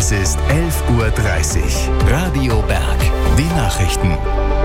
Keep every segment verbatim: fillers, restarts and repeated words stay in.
Es ist elf Uhr dreißig. Radio Berg. Die Nachrichten.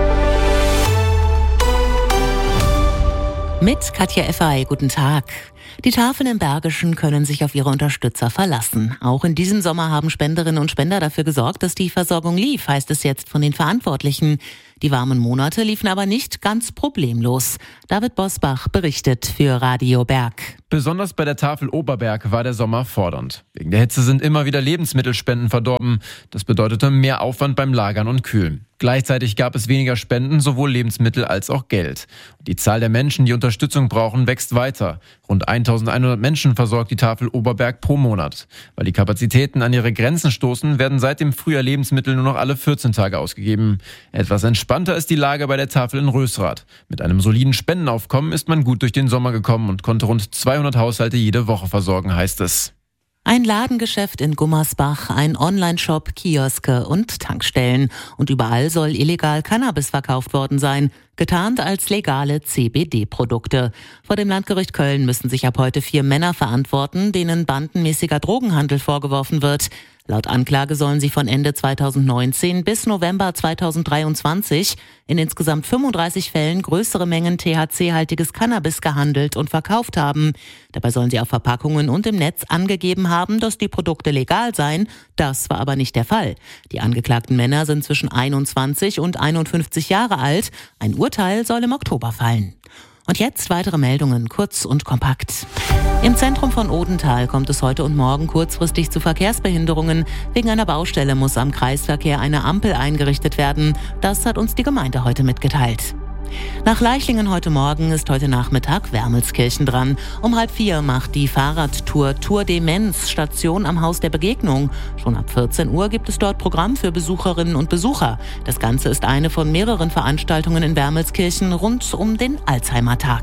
Mit Katja Effay, guten Tag. Die Tafeln im Bergischen können sich auf ihre Unterstützer verlassen. Auch in diesem Sommer haben Spenderinnen und Spender dafür gesorgt, dass die Versorgung lief, heißt es jetzt von den Verantwortlichen. Die warmen Monate liefen aber nicht ganz problemlos. David Bosbach berichtet für Radio Berg. Besonders bei der Tafel Oberberg war der Sommer fordernd. Wegen der Hitze sind immer wieder Lebensmittelspenden verdorben. Das bedeutete mehr Aufwand beim Lagern und Kühlen. Gleichzeitig gab es weniger Spenden, sowohl Lebensmittel als auch Geld. Die Zahl der Menschen, die Unterstützung brauchen, wächst weiter. Rund eintausendeinhundert Menschen versorgt die Tafel Oberberg pro Monat. Weil die Kapazitäten an ihre Grenzen stoßen, werden seit dem Frühjahr Lebensmittel nur noch alle vierzehn Tage ausgegeben. Etwas entspannter ist die Lage bei der Tafel in Rösrath. Mit einem soliden Spendenaufkommen ist man gut durch den Sommer gekommen und konnte rund zweihundert Haushalte jede Woche versorgen, heißt es. Ein Ladengeschäft in Gummersbach, ein Online-Shop, Kioske und Tankstellen. Und überall soll illegal Cannabis verkauft worden sein, getarnt als legale C B D-Produkte. Vor dem Landgericht Köln müssen sich ab heute vier Männer verantworten, denen bandenmäßiger Drogenhandel vorgeworfen wird. Laut Anklage sollen sie von Ende zweitausendneunzehn bis November zweitausenddreiundzwanzig in insgesamt fünfunddreißig Fällen größere Mengen T H C-haltiges Cannabis gehandelt und verkauft haben. Dabei sollen sie auf Verpackungen und im Netz angegeben haben, dass die Produkte legal seien. Das war aber nicht der Fall. Die angeklagten Männer sind zwischen einundzwanzig und einundfünfzig Jahre alt. Ein Urteil soll im Oktober fallen. Und jetzt weitere Meldungen, kurz und kompakt. Im Zentrum von Odenthal kommt es heute und morgen kurzfristig zu Verkehrsbehinderungen. Wegen einer Baustelle muss am Kreisverkehr eine Ampel eingerichtet werden. Das hat uns die Gemeinde heute mitgeteilt. Nach Leichlingen heute Morgen ist heute Nachmittag Wermelskirchen dran. Um halb vier macht die Fahrradtour Tour de Mens Station am Haus der Begegnung. Schon ab vierzehn Uhr gibt es dort Programm für Besucherinnen und Besucher. Das Ganze ist eine von mehreren Veranstaltungen in Wermelskirchen rund um den Alzheimer-Tag.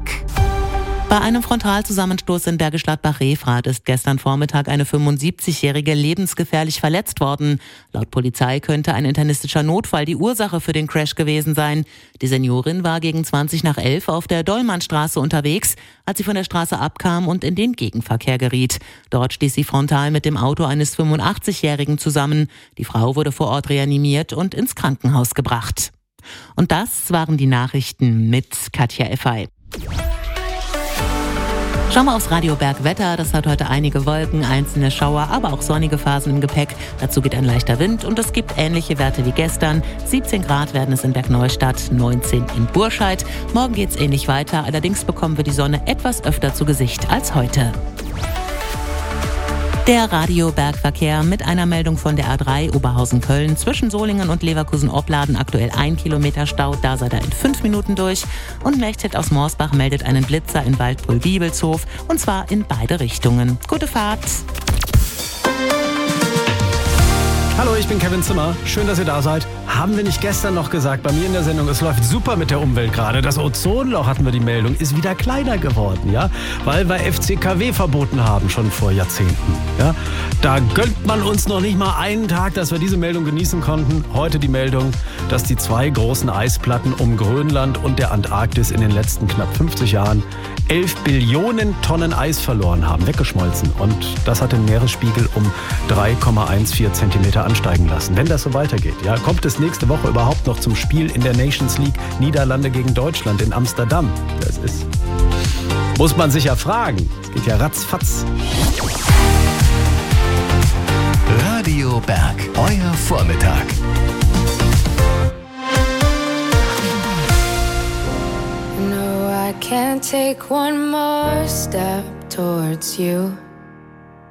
Bei einem Frontalzusammenstoß in Bergisch Gladbach-Rehfrath ist gestern Vormittag eine fünfundsiebzigjährige lebensgefährlich verletzt worden. Laut Polizei könnte ein internistischer Notfall die Ursache für den Crash gewesen sein. Die Seniorin war gegen zwanzig nach elf auf der Dollmannstraße unterwegs, als sie von der Straße abkam und in den Gegenverkehr geriet. Dort stieß sie frontal mit dem Auto eines fünfundachtzigjährigen zusammen. Die Frau wurde vor Ort reanimiert und ins Krankenhaus gebracht. Und das waren die Nachrichten mit Katja Effay. Schauen wir aufs Radio Berg Wetter. Das hat heute einige Wolken, einzelne Schauer, aber auch sonnige Phasen im Gepäck. Dazu geht ein leichter Wind und es gibt ähnliche Werte wie gestern. siebzehn Grad werden es in Bergneustadt, neunzehn in Burscheid. Morgen geht's ähnlich weiter, allerdings bekommen wir die Sonne etwas öfter zu Gesicht als heute. Der Radio-Bergverkehr mit einer Meldung von der A drei Oberhausen-Köln zwischen Solingen und Leverkusen-Opladen aktuell ein Kilometer Stau, da seid ihr in fünf Minuten durch. Und Mechthild aus Morsbach meldet einen Blitzer in Waldbrüll-Wiebelshof und zwar in beide Richtungen. Gute Fahrt! Hallo, ich bin Kevin Zimmer. Schön, dass ihr da seid. Haben wir nicht gestern noch gesagt, bei mir in der Sendung, es läuft super mit der Umwelt gerade. Das Ozonloch, hatten wir die Meldung, ist wieder kleiner geworden, ja? Weil wir F C K W verboten haben, schon vor Jahrzehnten, ja? Da gönnt man uns noch nicht mal einen Tag, dass wir diese Meldung genießen konnten. Heute die Meldung, dass die zwei großen Eisplatten um Grönland und der Antarktis in den letzten knapp fünfzig Jahren elf Billionen Tonnen Eis verloren haben, weggeschmolzen. Und das hat den Meeresspiegel um drei Komma vierzehn Zentimeter ansteigen lassen. Wenn das so weitergeht, ja, kommt es nächste Woche überhaupt noch zum Spiel in der Nations League Niederlande gegen Deutschland in Amsterdam? Das ist, muss man sich ja fragen. Es geht ja ratzfatz. Radio Berg, euer Vormittag. No, I can't take one more step towards you.